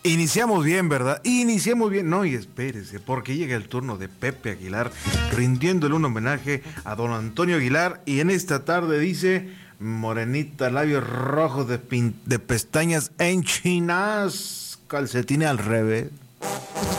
Iniciamos bien, ¿verdad? Iniciamos bien. No, y espérese, porque llega el turno de Pepe Aguilar, rindiéndole un homenaje a don Antonio Aguilar. Y en esta tarde dice, morenita, labios rojos de pestañas enchinas, calcetines al revés.